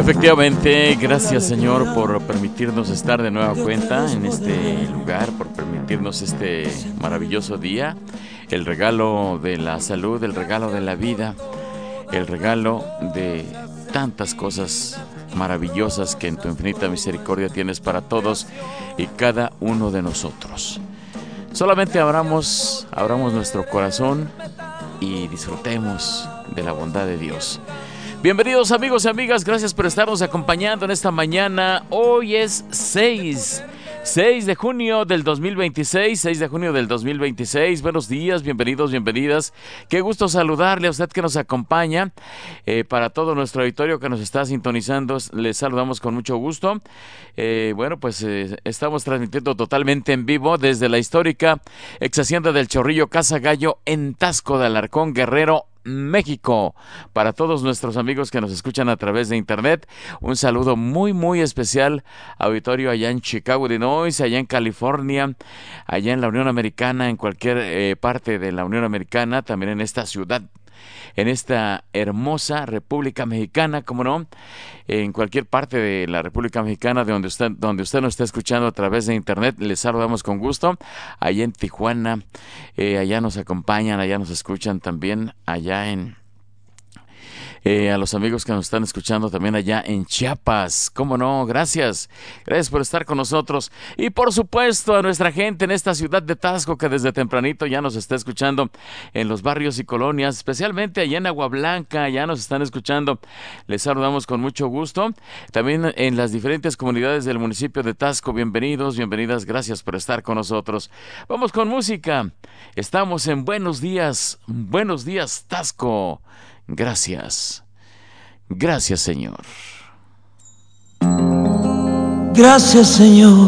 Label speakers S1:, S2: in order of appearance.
S1: Efectivamente, gracias Señor por permitirnos estar de nueva cuenta en este lugar, por permitirnos este maravilloso día, el regalo de la salud, el regalo de la vida, el regalo de tantas cosas maravillosas que en tu infinita misericordia tienes para todos y cada uno de nosotros. Solamente abramos nuestro corazón y disfrutemos de la bondad de Dios. Bienvenidos amigos y amigas, gracias por estarnos acompañando en esta mañana. Hoy es 6 de junio del 2026, 6 de junio del 2026. Buenos días, bienvenidos, bienvenidas. Qué gusto saludarle a usted que nos acompaña. Para todo nuestro auditorio que nos está sintonizando, les saludamos con mucho gusto. Estamos transmitiendo totalmente en vivo desde la histórica ex hacienda del Chorrillo Casa Gallo en Taxco de Alarcón, Guerrero, México. Para todos nuestros amigos que nos escuchan a través de internet, un saludo muy muy especial, auditorio allá en Chicago, Illinois, allá en California, allá en la Unión Americana, en cualquier parte de la Unión Americana, también en esta ciudad, en esta hermosa República Mexicana, como no, en cualquier parte de la República Mexicana de donde usted nos está escuchando a través de internet, les saludamos con gusto. Allá en Tijuana, allá nos acompañan, allá nos escuchan también, allá a los amigos que nos están escuchando también allá en Chiapas, cómo no, gracias por estar con nosotros, y por supuesto a nuestra gente en esta ciudad de Taxco que desde tempranito ya nos está escuchando en los barrios y colonias, especialmente allá en Agua Blanca, ya nos están escuchando, les saludamos con mucho gusto, también en las diferentes comunidades del municipio de Taxco, bienvenidos, bienvenidas, gracias por estar con nosotros. Vamos con música, estamos en Buenos Días Taxco. Gracias. Gracias, Señor.
S2: Gracias, Señor,